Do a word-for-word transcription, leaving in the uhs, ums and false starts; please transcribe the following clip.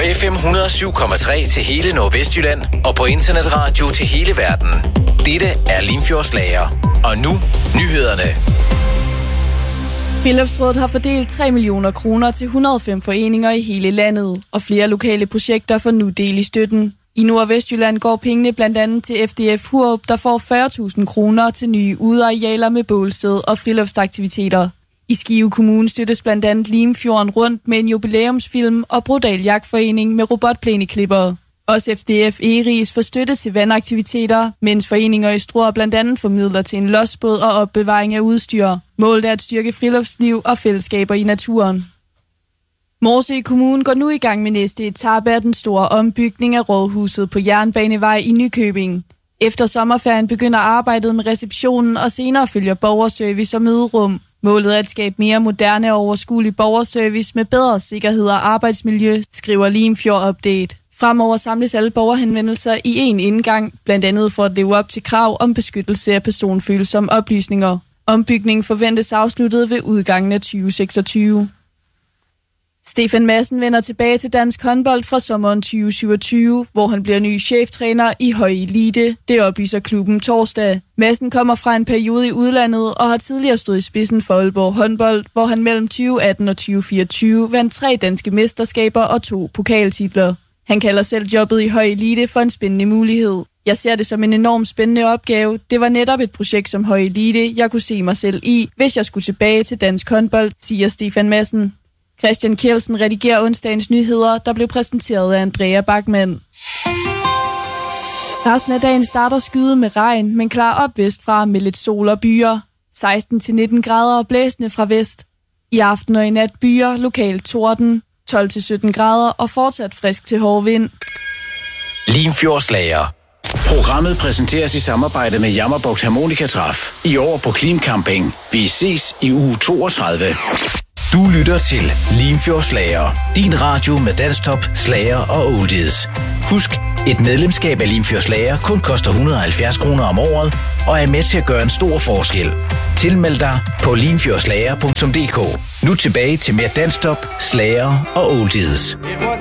F M et hundrede og syv komma tre til hele Nordvestjylland og på internetradio til hele verden. Dette er Limfjordslager. Og nu, nyhederne. Friluftsrådet har fordelt tre millioner kroner til et hundrede og fem foreninger i hele landet, og flere lokale projekter får nu del i støtten. I Nord- og Vestjylland går pengene blandt andet til F D F Hurup, der får fyrre tusind kroner til nye udearealer med bålsted og friluftsaktiviteter. I Skive Kommune støttes blandt andet Limfjorden rundt med en jubilæumsfilm og Brodal Jagtforening med robotplæneklippere. Også F D F Egeris får støtte til vandaktiviteter, mens foreninger i Struer blandt andet formidler til en lodsbåd og opbevaring af udstyr. Målet er at styrke friluftsliv og fællesskaber i naturen. Morsø Kommune går nu i gang med næste etape af den store ombygning af rådhuset på Jernbanevej i Nykøbing. Efter sommerferien begynder arbejdet med receptionen, og senere følger borgerservice og møderum. Målet er at skabe mere moderne og overskuelig borgerservice med bedre sikkerhed og arbejdsmiljø, skriver Limfjord Update. Fremover samles alle borgerhenvendelser i én indgang, blandt andet for at leve op til krav om beskyttelse af personfølsomme oplysninger. Ombygningen forventes afsluttet ved udgangen af tyve seksogtyve. Stefan Madsen vender tilbage til dansk håndbold fra sommeren tyve syvogtyve, hvor han bliver ny cheftræner i høj elite. Det oplyser klubben torsdag. Madsen kommer fra en periode i udlandet og har tidligere stået i spidsen for Aalborg håndbold, hvor han mellem tyve atten og tyve fireogtyve vandt tre danske mesterskaber og to pokaltitler. Han kalder selv jobbet i høj elite for en spændende mulighed. Jeg ser det som en enormt spændende opgave. Det var netop et projekt som høj elite, jeg kunne se mig selv i, hvis jeg skulle tilbage til dansk håndbold, siger Stefan Madsen. Christian Kjeldsen redigerer onsdagens nyheder, der blev præsenteret af Andrea Bachmann. Resten af dagen starter skyet med regn, men klar op vestfra med lidt sol og byer. seksten til nitten grader og blæsende fra vest. I aften og i nat byer, lokalt torden. tolv til sytten grader og fortsat frisk til hård vind. Limfjordslager. Programmet præsenteres i samarbejde med Jammerbugt Harmonikatræf. I år på Klim Camping. Vi ses i uge toogtredive. Du lytter til Limfjordslager. Din radio med dansktop, slager og oldies. Husk, et medlemskab af Limfjordslager kun koster et hundrede og halvfjerds kroner om året og er med til at gøre en stor forskel. Tilmeld dig på limfjordslager punktum d k. Nu tilbage til mere dansktop, slager og oldies.